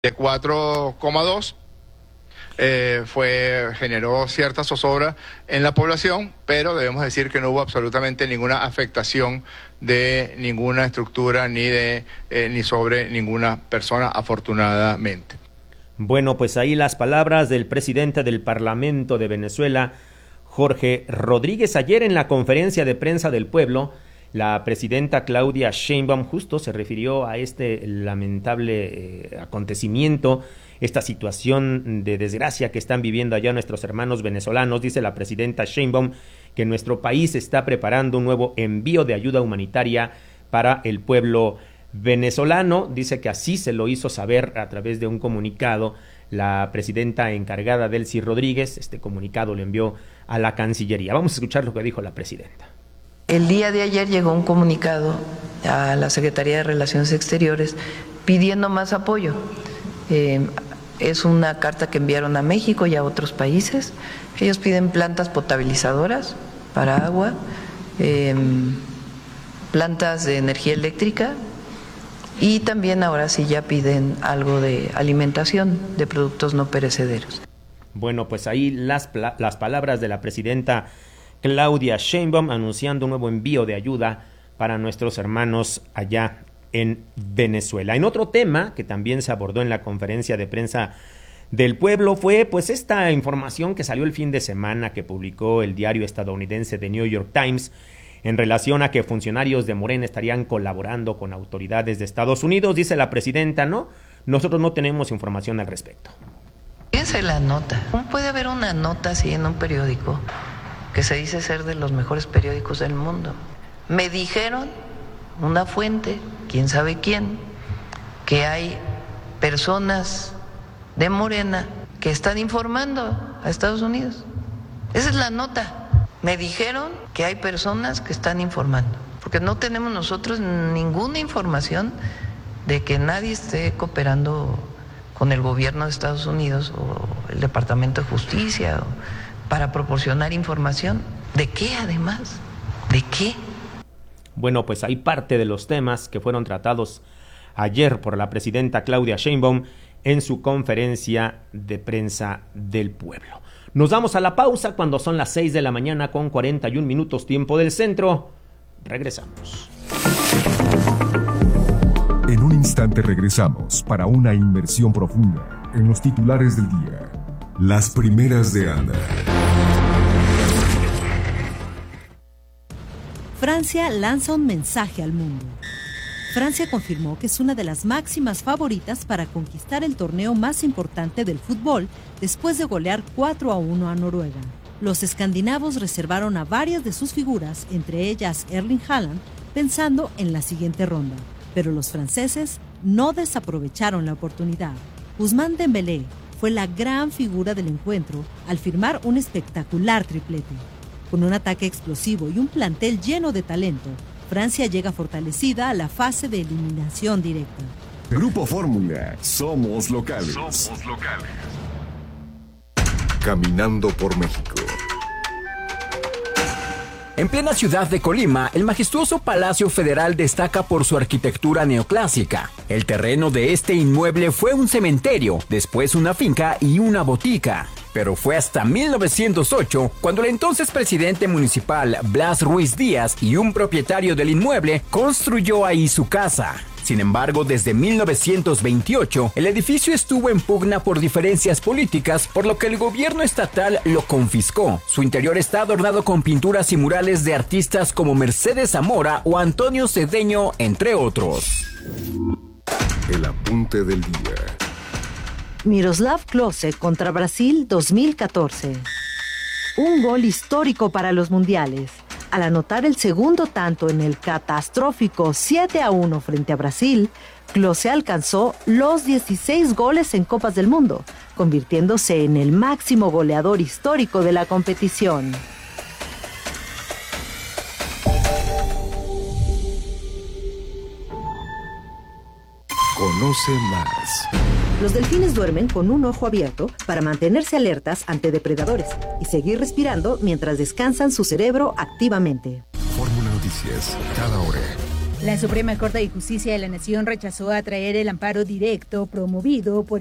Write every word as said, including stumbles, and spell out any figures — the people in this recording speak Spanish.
de cuatro coma dos. Eh, fue, generó cierta zozobra en la población, pero debemos decir que no hubo absolutamente ninguna afectación de ninguna estructura ni de eh, ni sobre ninguna persona, afortunadamente. Bueno, pues ahí las palabras del presidente del Parlamento de Venezuela, Jorge Rodríguez. Ayer en la conferencia de prensa del pueblo, la presidenta Claudia Sheinbaum justo se refirió a este lamentable eh, acontecimiento, esta situación de desgracia que están viviendo allá nuestros hermanos venezolanos. Dice la presidenta Sheinbaum que nuestro país está preparando un nuevo envío de ayuda humanitaria para el pueblo venezolano. Dice que así se lo hizo saber a través de un comunicado la presidenta encargada, Delcy Rodríguez. Este comunicado lo envió a la Cancillería. Vamos a escuchar lo que dijo la presidenta. El día de ayer llegó un comunicado a la Secretaría de Relaciones Exteriores pidiendo más apoyo. Eh, es una carta que enviaron a México y a otros países. Ellos piden plantas potabilizadoras para agua, eh, plantas de energía eléctrica y también ahora sí ya piden algo de alimentación, de productos no perecederos. Bueno, pues ahí las, las palabras de la presidenta Claudia Sheinbaum anunciando un nuevo envío de ayuda para nuestros hermanos allá en Venezuela. En otro tema que también se abordó en la conferencia de prensa del pueblo fue pues esta información que salió el fin de semana, que publicó el diario estadounidense The New York Times en relación a que funcionarios de Morena estarían colaborando con autoridades de Estados Unidos. Dice la presidenta, no, nosotros no tenemos información al respecto. Esa es la nota. ¿Cómo puede haber una nota así en un periódico que se dice ser de los mejores periódicos del mundo? Me dijeron, una fuente, quién sabe quién, que hay personas de Morena que están informando a Estados Unidos. Esa es la nota. Me dijeron que hay personas que están informando, porque no tenemos nosotros ninguna información de que nadie esté cooperando con el gobierno de Estados Unidos o el Departamento de Justicia o para proporcionar información. ¿De qué además? ¿De qué? Bueno, pues hay parte de los temas que fueron tratados ayer por la presidenta Claudia Sheinbaum en su conferencia de prensa del pueblo. Nos damos a la pausa cuando son las seis de la mañana con cuarenta y un minutos tiempo del centro. Regresamos. En un instante regresamos para una inmersión profunda en los titulares del día. Las primeras de Ana. Francia lanza un mensaje al mundo. Francia confirmó que es una de las máximas favoritas para conquistar el torneo más importante del fútbol después de golear cuatro a uno a Noruega. Los escandinavos reservaron a varias de sus figuras, entre ellas Erling Haaland, pensando en la siguiente ronda. Pero los franceses no desaprovecharon la oportunidad. Ousmane Dembélé fue la gran figura del encuentro al firmar un espectacular triplete. Con un ataque explosivo y un plantel lleno de talento, Francia llega fortalecida a la fase de eliminación directa. Grupo Fórmula, somos locales. Somos locales. Caminando por México. En plena ciudad de Colima, el majestuoso Palacio Federal destaca por su arquitectura neoclásica. El terreno de este inmueble fue un cementerio, después una finca y una botica. Pero fue hasta mil novecientos ocho cuando el entonces presidente municipal Blas Ruiz Díaz y un propietario del inmueble construyó ahí su casa. Sin embargo, desde mil novecientos veintiocho, el edificio estuvo en pugna por diferencias políticas, por lo que el gobierno estatal lo confiscó. Su interior está adornado con pinturas y murales de artistas como Mercedes Zamora o Antonio Cedeño, entre otros. El apunte del día. Miroslav Klose contra Brasil dos mil catorce. Un gol histórico para los mundiales. Al anotar el segundo tanto en el catastrófico siete a uno frente a Brasil, Klose alcanzó los dieciséis goles en Copas del Mundo, convirtiéndose en el máximo goleador histórico de la competición. Conoce más. Los delfines duermen con un ojo abierto para mantenerse alertas ante depredadores y seguir respirando mientras descansan su cerebro activamente. Fórmula Noticias, cada hora. La Suprema Corte de Justicia de la Nación rechazó atraer el amparo directo promovido por